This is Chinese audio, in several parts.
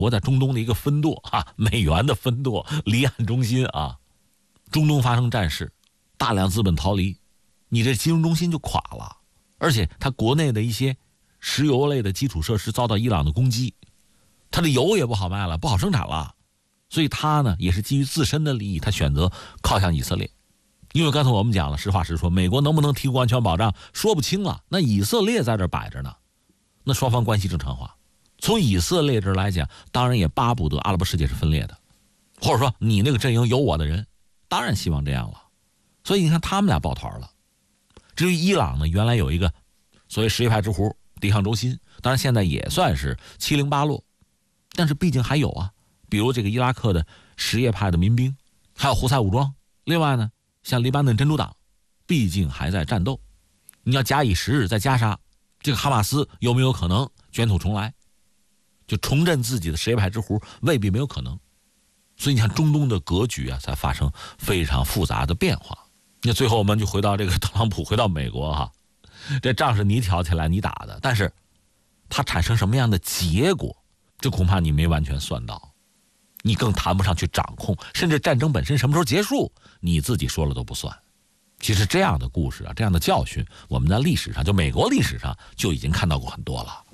国在中东的一个分舵美元的分舵，离岸中心啊，中东发生战事，大量资本逃离，你这金融中心就垮了，而且它国内的一些石油类的基础设施遭到伊朗的攻击，它的油也不好卖了，不好生产了，所以它呢也是基于自身的利益，它选择靠向以色列。因为刚才我们讲了，实话实说，美国能不能提供安全保障说不清了，那以色列在这摆着呢，那双方关系正常化。从以色列这来讲，当然也巴不得阿拉伯世界是分裂的，或者说你那个阵营有我的人，当然希望这样了。所以你看他们俩抱团了。至于伊朗呢，原来有一个所谓什叶派之狐抵抗轴心，当然现在也算是七零八落，但是毕竟还有啊，比如这个伊拉克的什叶派的民兵，还有胡塞武装，另外呢像黎巴嫩真主党毕竟还在战斗，你要假以时日再加杀，这个哈马斯有没有可能卷土重来，就重振自己的什叶派之狐，未必没有可能。所以你看中东的格局啊，才发生非常复杂的变化。那最后我们就回到这个特朗普，回到美国这仗是你挑起来你打的，但是它产生什么样的结果，这恐怕你没完全算到，你更谈不上去掌控，甚至战争本身什么时候结束你自己说了都不算。其实这样的故事这样的教训，我们在历史上，就美国历史上就已经看到过很多了。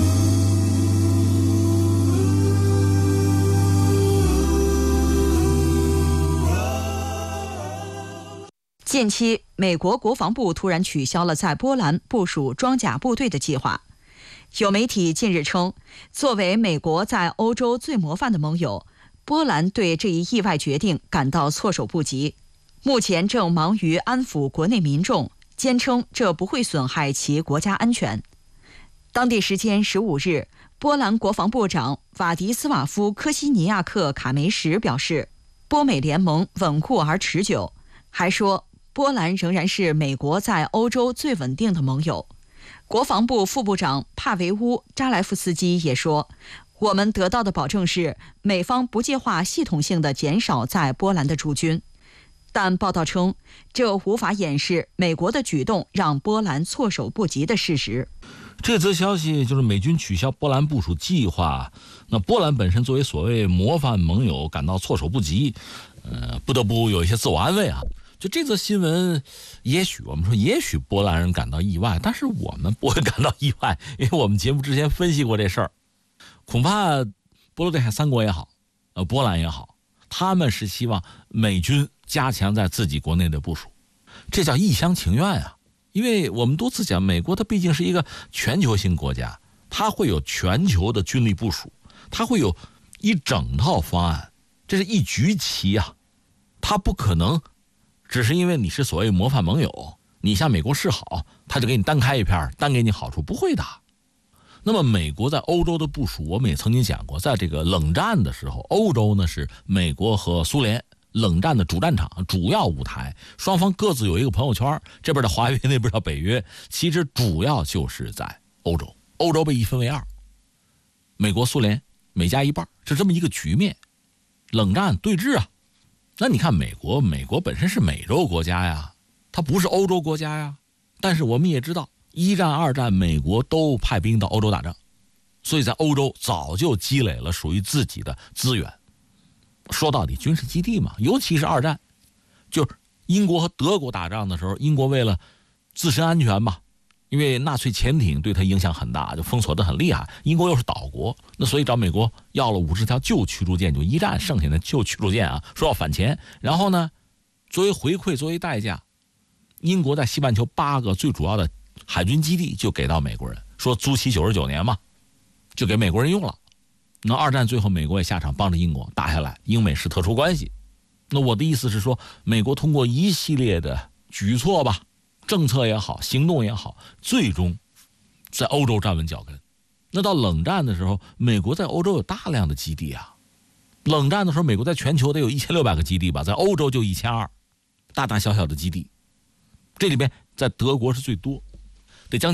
近期，美国国防部突然取消了在波兰部署装甲部队的计划。有媒体近日称，作为美国在欧洲最模范的盟友，波兰对这一意外决定感到措手不及，目前正忙于安抚国内民众，坚称这不会损害其国家安全。当地时间15日，波兰国防部长瓦迪斯瓦夫·科西尼亚克·卡梅什表示，波美联盟稳固而持久，还说波兰仍然是美国在欧洲最稳定的盟友。国防部副部长帕维乌·扎莱夫斯基也说，我们得到的保证是美方不计划系统性地减少在波兰的驻军。但报道称，这无法掩饰美国的举动让波兰措手不及的事实。 这则消息就是美军取消波兰部署计划，那波兰本身作为所谓模范盟友感到措手不及，不得不有一些自我安慰就这则新闻，也许波兰人感到意外，但是我们不会感到意外，因为我们节目之前分析过这事儿。恐怕波罗的海三国也好，波兰也好，他们是希望美军加强在自己国内的部署，这叫一厢情愿因为我们多次讲，美国它毕竟是一个全球性国家，它会有全球的军力部署，它会有一整套方案，这是一局棋它不可能只是因为你是所谓模范盟友，你向美国示好，他就给你单开一片，单给你好处，不会的。那么美国在欧洲的部署，我们也曾经讲过，在这个冷战的时候，欧洲呢是美国和苏联冷战的主战场、主要舞台，双方各自有一个朋友圈，这边的华约，那边的北约，其实主要就是在欧洲。欧洲被一分为二，美国、苏联每家一半，是这么一个局面。冷战对峙那你看美国本身是美洲国家呀，它不是欧洲国家呀。但是我们也知道，一战、二战，美国都派兵到欧洲打仗，所以在欧洲早就积累了属于自己的资源。说到底，军事基地嘛，尤其是二战，就是英国和德国打仗的时候，英国为了自身安全吧，因为纳粹潜艇对它影响很大，就封锁得很厉害。英国又是岛国，那所以找美国要了50条旧驱逐舰，就一战剩下的旧驱逐舰说要返钱。然后呢，作为回馈，作为代价，英国在西半球8个最主要的海军基地就给到美国人，说租期99年嘛，就给美国人用了。那二战最后美国也下场帮着英国打下来，英美是特殊关系。那我的意思是说，美国通过一系列的举措吧，政策也好，行动也好，最终在欧洲站稳脚跟。那到冷战的时候，美国在欧洲有大量的基地冷战的时候，美国在全球得有1600个基地吧，在欧洲就1200，大大小小的基地。这里边在德国是最多，